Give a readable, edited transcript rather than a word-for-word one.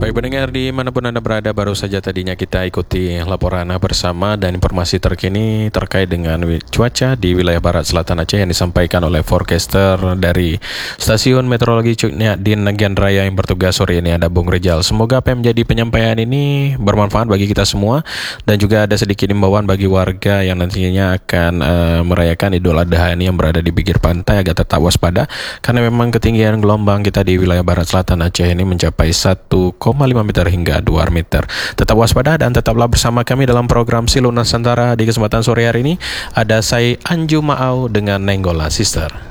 Baik pendengar dimanapun Anda berada, baru saja tadinya kita ikuti laporan bersama dan informasi terkini terkait dengan cuaca di wilayah barat selatan Aceh yang disampaikan oleh forecaster dari Stasiun Meteorologi Cuknya di Nagian Raya yang bertugas sore ini, ada Bung Rizal. Semoga apa yang menjadi penyampaian ini bermanfaat bagi kita semua dan juga ada sedikit imbauan bagi warga yang nantinya akan merayakan Idul Adha ini yang berada di pinggir pantai agar tetap waspada karena memang ketinggian gelombang kita di wilayah barat selatan Aceh ini mencapai 1,5 meter hingga 2 meter. Tetap waspada dan tetaplah bersama kami dalam program Silu Nusantara. Di kesempatan sore hari ini ada saya Anju Maau dengan Nenggola Sister.